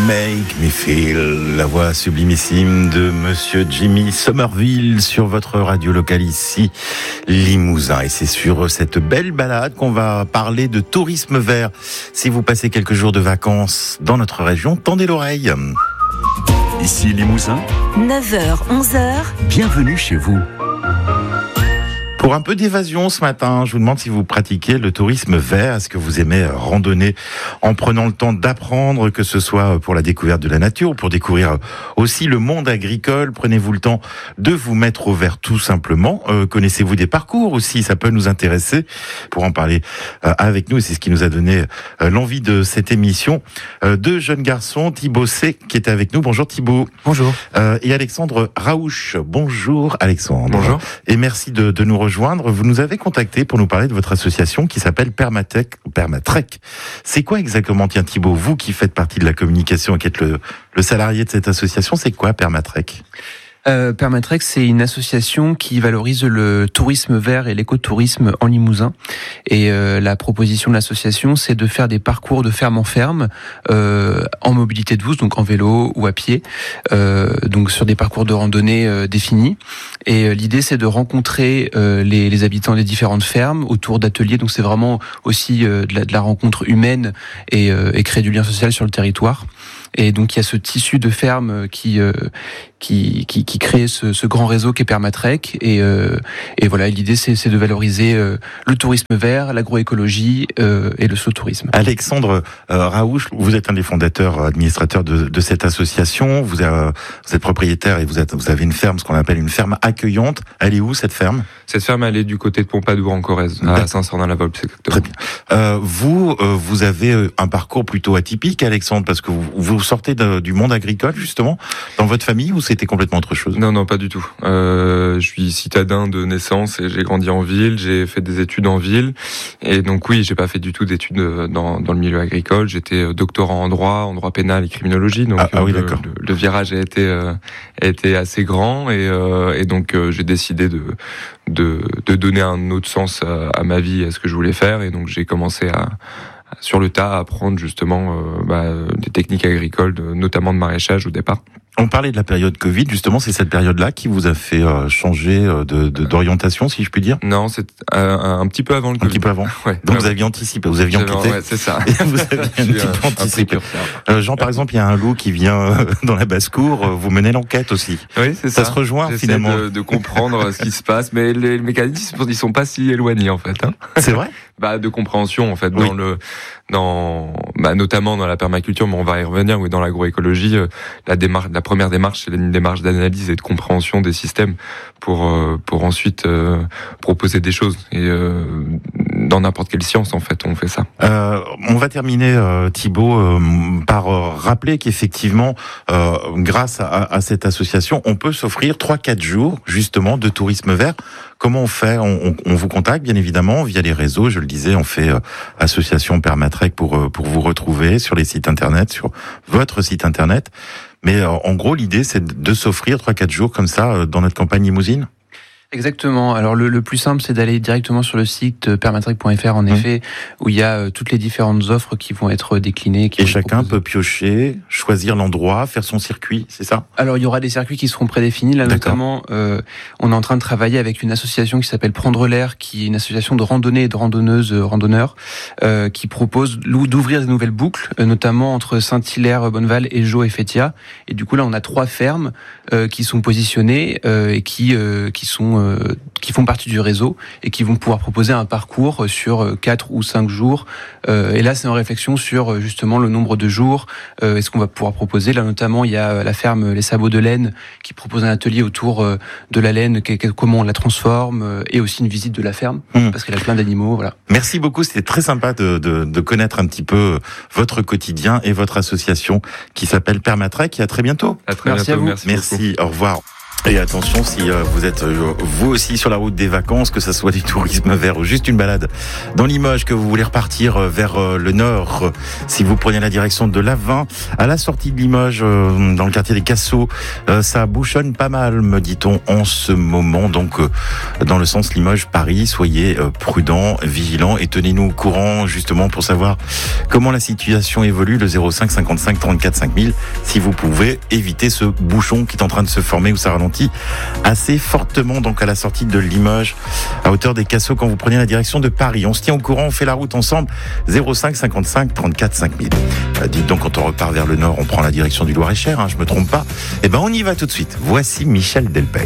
Make me feel, la voix sublimissime de Monsieur Jimmy Somerville sur votre radio locale ici, Limousin. Et c'est sur cette belle balade qu'on va parler de tourisme vert. Si vous passez quelques jours de vacances dans notre région, tendez l'oreille. Ici Limousin, 9h, 11h. bienvenue chez vous. Pour un peu d'évasion ce matin, je vous demande si vous pratiquez le tourisme vert. Est-ce que vous aimez randonner en prenant le temps d'apprendre, que ce soit pour la découverte de la nature ou pour découvrir aussi le monde agricole? Prenez-vous le temps de vous mettre au vert tout simplement. Connaissez-vous des parcours aussi? Ça peut nous intéresser. Pour en parler avec nous, et c'est ce qui nous a donné l'envie de cette émission. Deux jeunes garçons, Thibaut C, qui était avec nous. Bonjour Thibaut. Bonjour. Et Alexandre Raouche. Bonjour Alexandre. Bonjour. Et merci de nous rejoindre. Vous nous avez contacté pour nous parler de votre association qui s'appelle Permatrek. C'est quoi exactement, tiens Thibaut, vous qui faites partie de la communication et qui êtes le salarié de cette association, c'est quoi Permatrek ? Permatrek, c'est une association qui valorise le tourisme vert et l'écotourisme en Limousin. Et la proposition de l'association, c'est de faire des parcours de ferme en ferme, en mobilité douce, donc en vélo ou à pied, donc sur des parcours de randonnée définis. Et l'idée, c'est de rencontrer les habitants des différentes fermes autour d'ateliers. Donc c'est vraiment aussi de la rencontre humaine et créer du lien social sur le territoire. Et donc il y a ce tissu de fermes qui crée ce grand réseau qu'est Permatrek. Et voilà, l'idée c'est de valoriser le tourisme vert, l'agroécologie et le slow tourisme. Alexandre Raouche, vous êtes un des fondateurs administrateurs de cette association. Vous êtes propriétaire et vous avez une ferme, ce qu'on appelle une ferme accueillante. Elle est où cette ferme ? Cette ferme, elle est du côté de Pompadour en Corrèze, à Saint-Sort-dans-la-Volpe, c'est exactement. Très bien. Vous avez un parcours plutôt atypique, Alexandre, parce que vous sortez du monde agricole, justement, dans votre famille, ou c'était complètement autre chose ? Non, pas du tout. Je suis citadin de naissance et j'ai grandi en ville, j'ai fait des études en ville. Et donc oui, j'ai pas fait du tout d'études dans le milieu agricole. J'étais doctorant en droit pénal et criminologie. Donc oui, d'accord. Le virage a été assez grand et donc j'ai décidé de donner un autre sens à ma vie, à ce que je voulais faire. Et donc j'ai commencé sur le tas à apprendre justement des techniques agricoles, notamment de maraîchage au départ. On parlait de la période Covid, justement, c'est cette période-là qui vous a fait changer d'orientation, si je puis dire ? Non, c'est un petit peu avant le Covid. Un petit peu avant. Ouais, donc vous aviez anticipé, vous aviez enquêté. Ouais, c'est ça. Et vous aviez un petit peu anticipé. Jean, par exemple, il y a un loup qui vient dans la basse-cour, vous menez l'enquête aussi. Oui, c'est ça. Ça se rejoint J'essaie finalement. de comprendre ce qui se passe, mais les mécanismes, ils sont pas si éloignés en fait. Hein. C'est vrai ? De compréhension en fait, Oui. notamment dans la permaculture, mais on va y revenir, ou dans l'agroécologie, la première démarche, c'est une démarche d'analyse et de compréhension des systèmes pour ensuite proposer des choses. Et dans n'importe quelle science, en fait, on fait ça. On va terminer, Thibaut, par rappeler qu'effectivement, grâce à cette association, on peut s'offrir 3-4 jours, justement, de tourisme vert. Comment on fait ? On vous contacte, bien évidemment, via les réseaux. Je le disais, on fait association Permatrek pour vous retrouver sur les sites internet, sur votre site internet. Mais en gros, l'idée, c'est de s'offrir 3-4 jours comme ça dans notre campagne limousine. Exactement. Alors le plus simple, c'est d'aller directement sur le site permatrek.fr, en effet, où il y a toutes les différentes offres qui vont être déclinées. Et chacun peut piocher, choisir l'endroit, faire son circuit, c'est ça ? Alors il y aura des circuits qui seront prédéfinis. Là, D'accord. notamment, on est en train de travailler avec une association qui s'appelle Prendre l'air, qui est une association de randonnée et de randonneurs, qui propose d'ouvrir des nouvelles boucles, notamment entre Saint-Hilaire, Bonneval et Jaux et Fétia. Et du coup là, on a 3 fermes qui sont positionnées et qui font partie du réseau et qui vont pouvoir proposer un parcours sur 4 ou 5 jours. Et là, c'est en réflexion sur justement le nombre de jours et ce qu'on va pouvoir proposer. Là, notamment, il y a la ferme Les Sabots de Laine qui propose un atelier autour de la laine, comment on la transforme, et aussi une visite de la ferme, parce qu'elle a plein d'animaux. Voilà. Merci beaucoup, c'était très sympa de connaître un petit peu votre quotidien et votre association qui s'appelle Permatrek. Et à très bientôt. À très Merci bientôt. à vous. Merci, au revoir. Et attention, si vous êtes vous aussi sur la route des vacances, que ça soit du tourisme vert ou juste une balade dans Limoges, que vous voulez repartir vers le nord, si vous prenez la direction de l'Avin, à la sortie de Limoges, dans le quartier des Cassots, ça bouchonne pas mal, me dit-on en ce moment. Donc dans le sens Limoges-Paris, soyez prudents, vigilants et tenez-nous au courant justement pour savoir comment la situation évolue, le 05 55 34 5000, si vous pouvez éviter ce bouchon qui est en train de se former ou ça ralentit assez fortement donc à la sortie de Limoges à hauteur des Cassots quand vous prenez la direction de Paris. On se tient au courant, on fait la route ensemble. 05 55 34 5000. Dites donc, quand on repart vers le nord, on prend la direction du Loir-et-Cher, je me trompe pas. Eh ben on y va tout de suite. Voici Michel Delpech.